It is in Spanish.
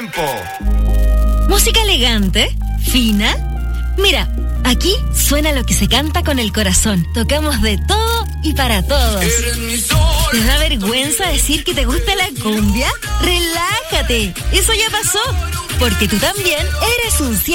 tiempo. ¿Música elegante? ¿Fina? Mira, aquí suena lo que se canta con el corazón. Tocamos de todo y para todos. ¿Te da vergüenza decir que te gusta la cumbia? ¡Relájate! Eso ya pasó, porque tú también eres un